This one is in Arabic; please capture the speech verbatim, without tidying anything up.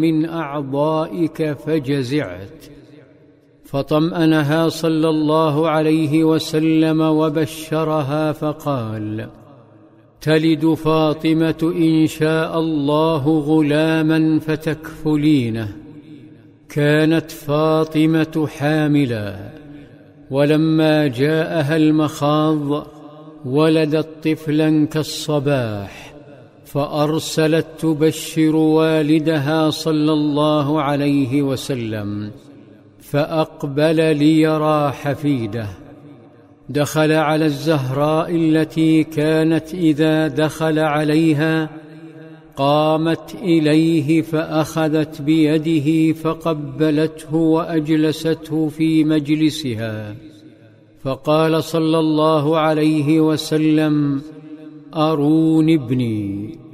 من أعضائك فجزعت، فطمأنها صلى الله عليه وسلم وبشرها فقال: تلد فاطمة إن شاء الله غلاما فتكفلينه. كانت فاطمة حاملا، ولما جاءها المخاض ولدت طفلا كالصباح، فأرسلت تبشر والدها صلى الله عليه وسلم، فأقبل ليرى حفيده. دخل على الزهراء التي كانت إذا دخل عليها قامت إليه فأخذت بيده فقبلته وأجلسته في مجلسها، فقال صلى الله عليه وسلم: أروني ابني.